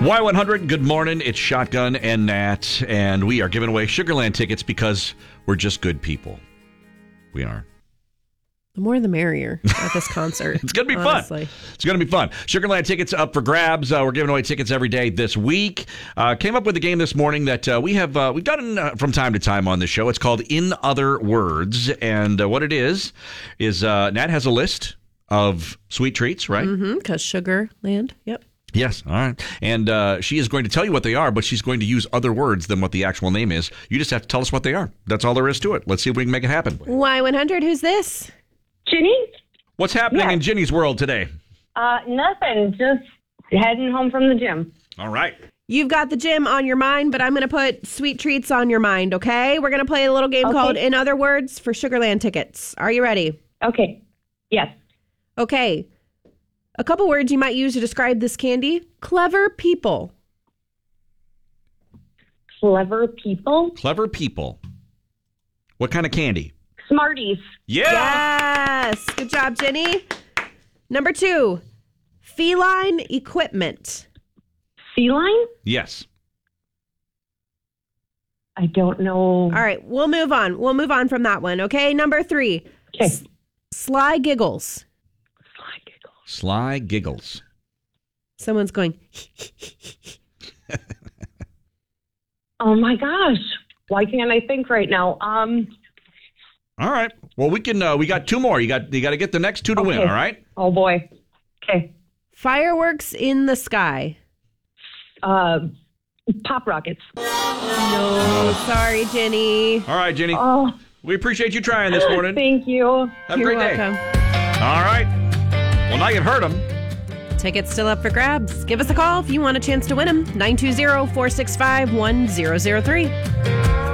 Y100, good morning. It's Shotgun and Nat, and we are giving away Sugarland tickets because we're just good people. We are. The more the merrier at this concert. It's going to be honestly. fun. It's going to be fun. Sugarland tickets up for grabs. We're giving away tickets every day this week. Came up with a game this morning that we've done from time to time on the show. It's called In Other Words, and what it is Nat has a list of sweet treats, right? Mm-hmm, because Sugarland, yep. Yes, all right. And she is going to tell you what they are, but she's going to use other words than what the actual name is. You just have to tell us what they are. That's all there is to it. Let's see if we can make it happen. Y100, who's this? Ginny? What's happening in Ginny's world today? Nothing. Just heading home from the gym. All right. You've got the gym on your mind, but I'm going to put sweet treats on your mind, okay? We're going to play a little game called In Other Words for Sugarland tickets. Are you ready? Okay. Yes. Okay. A couple words you might use to describe this candy. Clever people. Clever people? Clever people. What kind of candy? Smarties. Yeah. Yes. Good job, Jenny. Number 2, feline equipment. Feline? Yes. I don't know. All right, we'll move on. We'll move on from that one, okay? Number 3, Okay. sly giggles. Sly giggles. Sly giggles. Someone's going, Oh my gosh. Why can't I think right now? All right. Well, we can. We got 2 more. You got to get the next 2 to win. All right. Oh boy. Okay. fireworks in the sky. Pop rockets. No, sorry, Jenny. All right, Jenny. Oh, We appreciate you trying this morning. thank you. Have a You're great day. welcome. All right. Well, now you've heard them. Tickets still up for grabs. Give us a call if you want a chance to win them. 920-465-1003.